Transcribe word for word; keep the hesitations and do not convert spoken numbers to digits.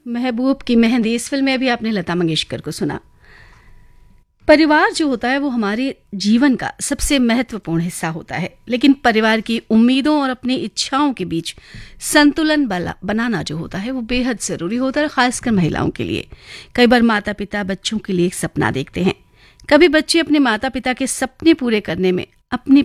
महबूब की मेहंदी, इस फिल्म में भी आपने लता मंगेशकर को सुना। परिवार जो होता है वो हमारे जीवन का सबसे महत्वपूर्ण हिस्सा होता है, लेकिन परिवार की उम्मीदों और अपनी इच्छाओं के बीच संतुलन बनाना जो होता है वो बेहद ज़रूरी होता है, खासकर महिलाओं के लिए। कई बार माता पिता बच्चों के लिए एक सपना देखते हैं, कभी बच्चे अपने माता पिता के सपने पूरे करने में अपनी